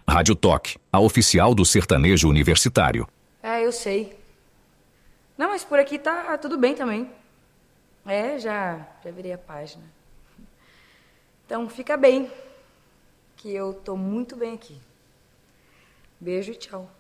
Rádio Toque, a oficial do sertanejo universitário. É, eu sei. Não, mas por aqui tá tudo bem também. Já virei a página. Então fica bem, que eu tô muito bem aqui. Beijo e tchau.